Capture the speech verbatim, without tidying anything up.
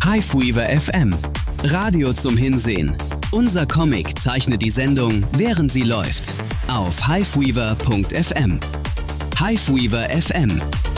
Hiveweaver F M. Radio zum Hinsehen. Unser Comic zeichnet die Sendung, während sie läuft. Auf hiveweaver punkt f m. Hiveweaver F M.